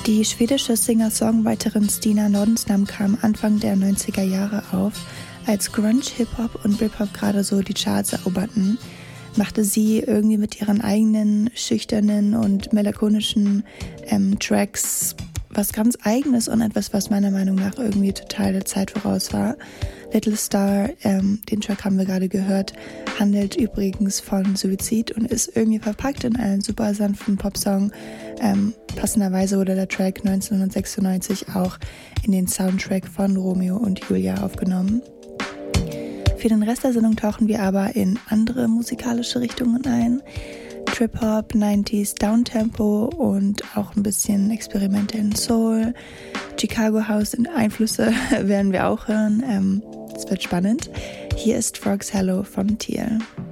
Die schwedische Singer-Songwriterin Stina Nordenstam kam Anfang der 90er Jahre auf. Als Grunge, Hip-Hop und Britpop gerade so die Charts eroberten, machte sie irgendwie mit ihren eigenen schüchternen und melancholischen Tracks was ganz Eigenes und etwas, was meiner Meinung nach irgendwie total der Zeit voraus war. Little Star, den Track haben wir gerade gehört, handelt übrigens von Suizid und ist irgendwie verpackt in einen super sanften Popsong. Passenderweise wurde der Track 1996 auch in den Soundtrack von Romeo und Julia aufgenommen. Für den Rest der Sendung tauchen wir aber in andere musikalische Richtungen ein. Trip-Hop, 90s Downtempo und auch ein bisschen Experimente in Soul. Chicago House und Einflüsse werden wir auch hören. Es wird spannend. Hier ist Frogs Hello von Teal.